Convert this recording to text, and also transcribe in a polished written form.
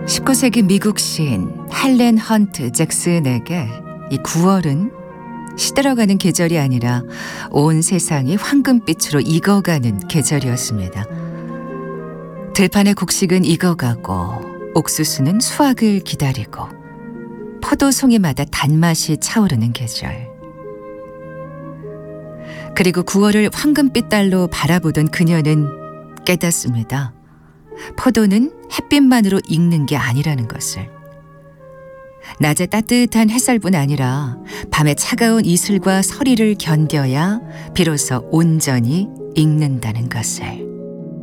19세기 미국 시인 헬렌 헌트 잭슨에게 이 9월은 시들어가는 계절이 아니라 온 세상이 황금빛으로 익어가는 계절이었습니다. 들판의 곡식은 익어가고 옥수수는 수확을 기다리고 포도송이마다 단맛이 차오르는 계절. 그리고 9월을 황금빛 달로 바라보던 그녀는 깨닫습니다. 포도는 햇빛만으로 익는 게 아니라는 것을. 낮에 따뜻한 햇살뿐 아니라 밤의 차가운 이슬과 서리를 견뎌야 비로소 온전히 익는다는 것을.